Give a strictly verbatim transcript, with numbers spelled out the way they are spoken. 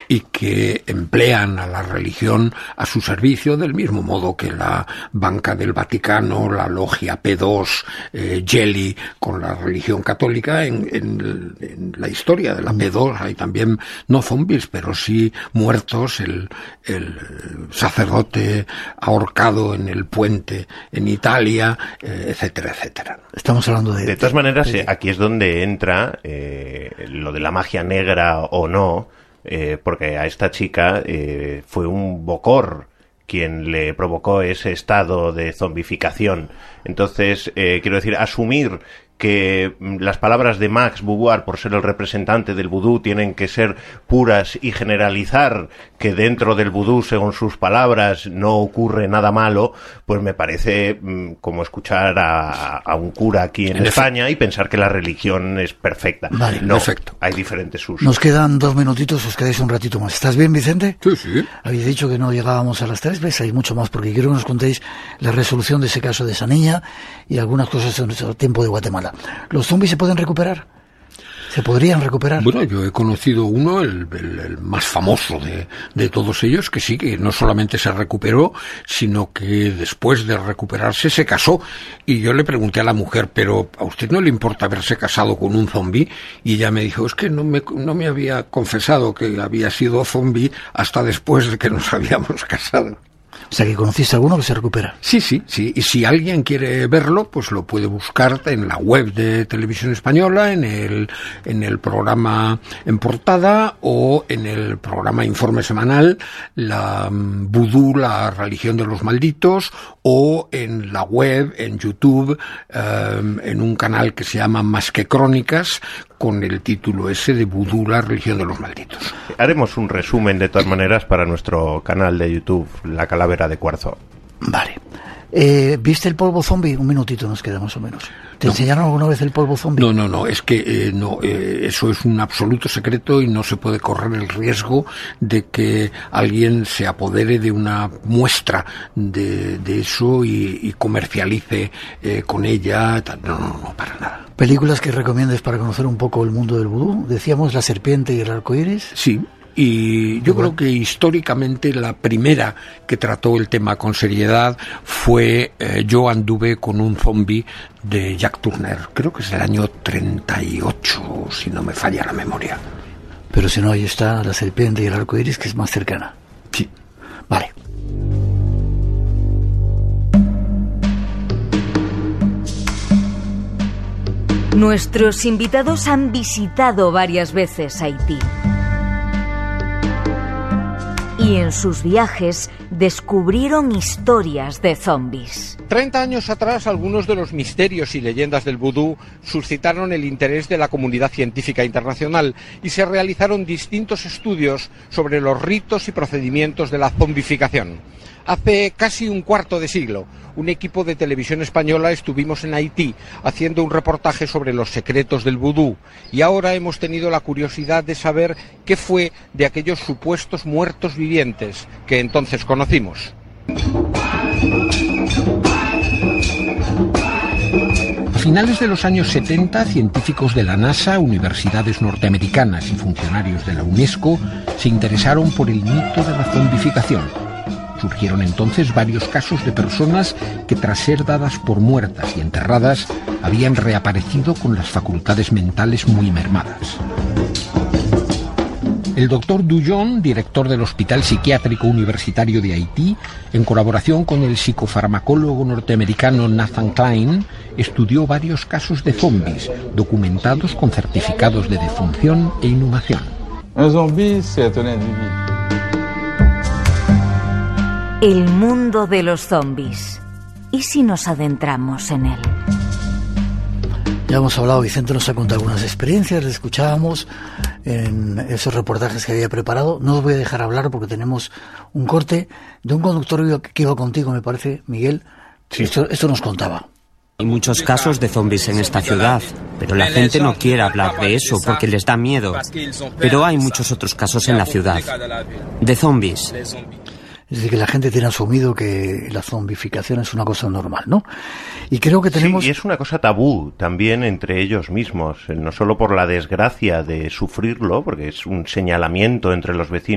y que emplean a la religión a su servicio, del mismo modo que la Banca del Vaticano, la Logia P dos, eh, Jelly, con la religión católica. En, en, en la historia de la P dos hay también, no zombies, pero sí muertos, el, el sacerdote ahorcado en el puente en Italia, eh, etcétera, etcétera. Estamos hablando de... De todas maneras, eh, aquí es donde entra eh, lo de la magia negra o no, eh, porque a esta chica eh, fue un bocor quien le provocó ese estado de zombificación. Entonces, eh, quiero decir, asumir que las palabras de Max Beauvoir, por ser el representante del vudú, tienen que ser puras y generalizar que dentro del vudú, según sus palabras, no ocurre nada malo, pues me parece mmm, como escuchar a, a un cura aquí en, en España efecto. Y pensar que la religión es perfecta. Vale, no, perfecto. Hay diferentes usos. Nos quedan dos minutitos, os quedáis un ratito más. ¿Estás bien, Vicente? Sí, sí. Habéis dicho que no llegábamos a las tres, ves, hay mucho más, porque quiero que nos contéis la resolución de ese caso de esa niña y algunas cosas en nuestro tiempo de Guatemala. ¿Los zombies se pueden recuperar? ¿Se podrían recuperar? Bueno, yo he conocido uno, el, el, el más famoso de, de todos ellos, que sí, que no solamente se recuperó, sino que después de recuperarse se casó. Y yo le pregunté a la mujer, ¿pero a usted no le importa haberse casado con un zombi? Y ella me dijo, es que no me, no me había confesado que había sido zombi hasta después de que nos habíamos casado. O sea, que conociste alguno que se recupera. Sí, sí, sí. Y si alguien quiere verlo, pues lo puede buscar en la web de Televisión Española, en el, en el programa En Portada o en el programa Informe Semanal, la um, Vudú, la religión de los malditos, o en la web, en YouTube, um, en un canal que se llama Más que Crónicas, con el título ese de Vudú, la religión de los malditos. Haremos un resumen de todas maneras para nuestro canal de YouTube, La Calavera de Cuarzo. Vale. Eh, ¿Viste el polvo zombie? Un minutito nos queda más o menos. ¿Te no. enseñaron alguna vez el polvo zombie? No, no, no, es que eh, no, eh, eso es un absoluto secreto y no se puede correr el riesgo de que alguien se apodere de una muestra de, de eso y, y comercialice eh, con ella. No, no, no, para nada. ¿Películas que recomiendes para conocer un poco el mundo del vudú? Decíamos La serpiente y el arco iris. Sí. Y yo creo que históricamente la primera que trató el tema con seriedad fue eh, Yo anduve con un zombi de Jack Turner. Creo que es el año treinta y ocho, si no me falla la memoria. Pero si no, ahí está La serpiente y el arco iris, que es más cercana. Sí. Vale. Nuestros invitados han visitado varias veces Haití. Y en sus viajes descubrieron historias de zombies. Treinta años atrás, algunos de los misterios y leyendas del vudú suscitaron el interés de la comunidad científica internacional y se realizaron distintos estudios sobre los ritos y procedimientos de la zombificación. Hace casi un cuarto de siglo, un equipo de Televisión Española estuvimos en Haití haciendo un reportaje sobre los secretos del vudú y ahora hemos tenido la curiosidad de saber qué fue de aquellos supuestos muertos vivientes que entonces conocimos. A finales de los años setenta, científicos de la NASA, universidades norteamericanas y funcionarios de la UNESCO se interesaron por el mito de la zombificación. Surgieron entonces varios casos de personas que, tras ser dadas por muertas y enterradas, habían reaparecido con las facultades mentales muy mermadas. El doctor Dujon, director del Hospital Psiquiátrico Universitario de Haití, en colaboración con el psicofarmacólogo norteamericano Nathan Klein, estudió varios casos de zombies, documentados con certificados de defunción e inhumación. Un zombie, c'est un individu. El mundo de los zombies. ¿Y si nos adentramos en él? Ya hemos hablado, Vicente nos ha contado algunas experiencias, le escuchábamos en esos reportajes que había preparado. No os voy a dejar hablar porque tenemos un corte de un conductor que iba contigo, me parece, Miguel. Sí. Esto, esto nos contaba. Hay muchos casos de zombies en esta ciudad, pero la gente no quiere hablar de eso porque les da miedo. Pero hay muchos otros casos en la ciudad, de zombies. Es decir, que la gente tiene asumido que la zombificación es una cosa normal, ¿no? Y creo que tenemos... Sí, y es una cosa tabú también entre ellos mismos, no solo por la desgracia de sufrirlo, porque es un señalamiento entre los vecinos,